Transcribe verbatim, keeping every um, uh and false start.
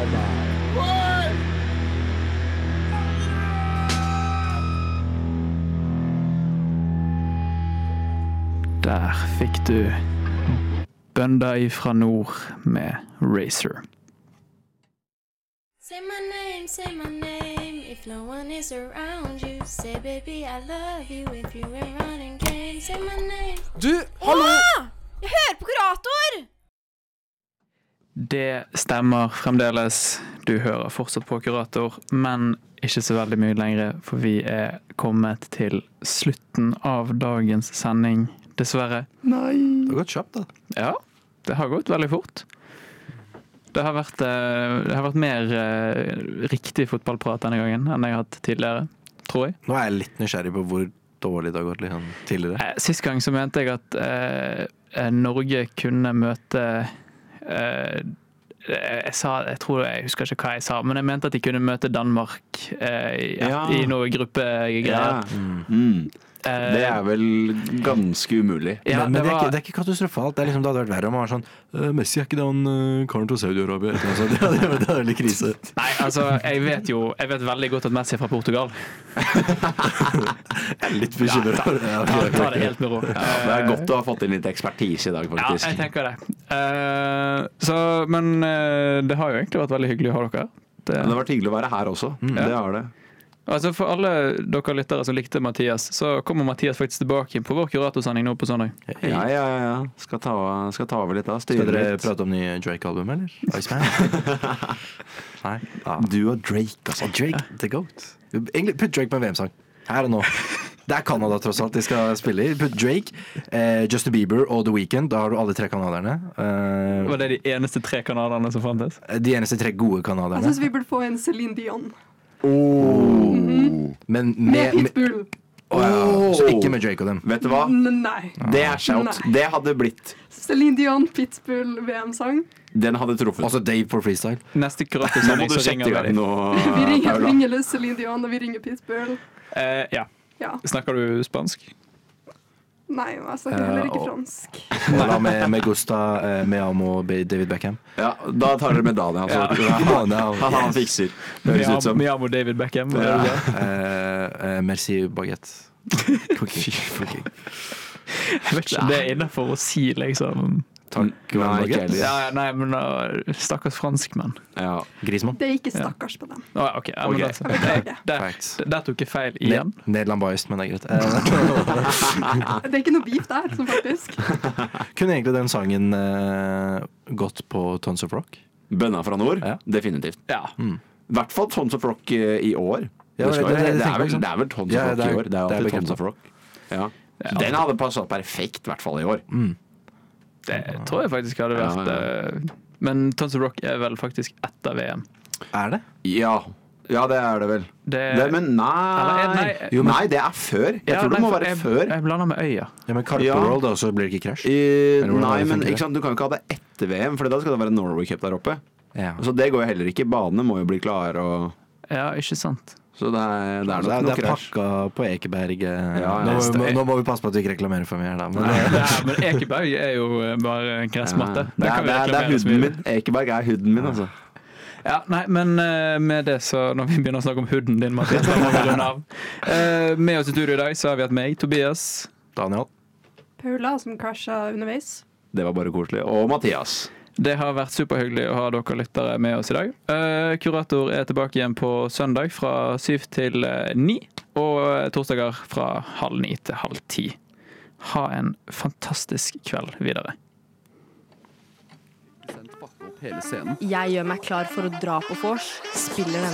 Der fikk du Bønda ifra nord med Razer. Say my name, say my name, if no one is around you. Say baby I love you if you ain't running game. Say my name. Du, hallo! Åh! Jeg hører på kurator! Det stemmer fremdeles. Du hører fortsatt på kurator, men ikke så veldig mye lenger, for vi er kommet til slutten av dagens sending. Dessverre. Nei. Det har gått kjapt, da. Ja, det har gått veldig fort. Det har vært, det har vært mer riktig fotballprat denne gangen enn jeg har hatt tidligere, tror jeg. Nå er jeg litt nysgjerrig på hvor dårlig det har gått liksom, tidligere. Sist gang så mente jeg at eh, Norge kunne møte eh, jeg sa, jeg tror jeg husker ikke hva jeg sa, men jeg mente at de kunne møte Danmark eh, i, Ja. i noe gruppegreier. Ja. Mm. Mm. Det er vel ganske umulig. Ja, men men det, det, er var... ikke, det er ikke katastrofalt. Det, er liksom, det hadde vært verre om man var sånn uh, Messi er ikke den uh, karen til Saudi-Arabia. Det, det, det er veldig krise. Nei, altså, jeg vet jo jeg vet veldig godt at Messi er fra Portugal. Jeg er litt bekymret. Ja, ta, ta, ta det helt med ro. Ja, det er godt å ha fått inn litt ekspertise i dag, faktisk. Ja, jeg tenker det. Uh, så, men uh, det har jo egentlig vært veldig hyggelig å ha dere. Det, Men det har vært hyggelig å være her også. Mm. Det har det. Altså For alle dere lyttere som likte Mathias, så kommer Mathias faktisk tilbake på vår kuratorsending nå på søndag. Hey. Ja, ja, ja. Skal ta, skal ta over litt da. Skal dere litt. prate om nye Drake-album, eller? Iceman? Nei. Ja. Du og Drake, altså. Drake, the goat. Egentlig, putt Drake på en V M-sang. Her og nå. Det er Canada tross alt de skal spille i. Putt Drake, eh, Justin Bieber og The Weeknd. Da har du alle tre kanaderne. Uh, Var det de eneste tre kanaderne som fantes? De eneste tre gode kanaderne. Jeg synes vi burde få en Celine Dion. Oh. Mm-hmm. Men med, med Pitbull. Oh, ja. Så ikke med Drake og dem. Vet du hva? Nei. Det er shout. Nei. Det hadde blitt Celine Dion, Pitbull, V M-sang. Den hadde truffet. Altså Dave for freestyle. Neste kuratorsending så ringer vi nå, Vi ringer, Paula. ringer Celine Dion, og vi ringer Pitbull. uh, Ja. Ja. Snakker du spansk? Nei, jeg snakker heller ikke fransk. Voilà, med, med Gusta, eh, med Amo og David Beckham. Ja, da tar dere medaljen. Altså. Ja. Han, han fikser. Det høres ut som Med Amo David Beckham. Ja. Eh, eh, merci baguette. Cookie. Cookie. Jeg vet ikke om det er innenfor å si liksom. Takk, nei, ikke heller. Ja, nei, men uh, stakkars franskmenn. Ja. Grismann. Det er ikke stakkars på dem. Ah, ok, ja, men Ok. altså, Jeg beklager. der, der, der tok jeg feil igjen. Ne- Nederland biased, men det er greit. Eh, Det er ikke noe beef der, som faktisk. kunne egentlig den sangen eh, gått på Tons of Rock? Bønna fra nord? Ja. Definitivt. Ja. Mm. I hvert fall Tons of Rock eh, i år. Ja, det, skal, det- det- det, det det, tenker er jeg vel, også. det er vel Tons Ja, of Rock det er- i år. Det er det er alltid Tons bekreftet. of Rock. Ja. Den hadde passet perfekt, i hvert fall i år. Mm. Det tror jeg faktisk hadde Ja, vært ja. uh, Men Tons of Rock er vel faktisk etter V M. Er det? Ja. Ja, det er det vel. Det, Det, men nei, Eller er- nei, jo, men- nei, det er før. Jeg Ja, tror det nei, må for være jeg, før. Jeg blander med Øya. Ja, men Carpe Ja. World, da, så blir det ikke krasj? I, Eller hvordan nei, er det men funker? ikke sant, du kan jo ikke ha det etter V M, for da skal det være Norway Cup der oppe. Ja. Så det går jo heller ikke. Banene må jo bli klare. Og, Ja, ikke sant. så det er, det er Det nok er, noe det er krasj. pakka på Ekeberg. eh. Ja, nå, neste- må, nå må vi passe på at vi ikke reklamerer for mye her, da. Men, Ja, men Ekeberg er jo eh, bare en gressmatte. Ja. Der Det, er, kan vi det, er, det er reklamere så huden mye. min. Ekeberg er huden min, altså. Ja, nei, men eh, med det så når vi begynner å snakke om huden din, Mathias, da må vi runde av. Eh, med oss i studio i dag så har vi hatt meg, Tobias. Daniel? Paula, som krasja underveis. Det var bare koselig. Og Mathias. Det har vært superhyggelig å ha dere lyttere med oss i dag. Eh, kurator er tilbake igjen på søndag fra syv til eh, ni, og torsdager fra halv ni til halv ti. Ha en fantastisk kveld videre. Jeg gjør meg klar for å dra på vors. Spiller denne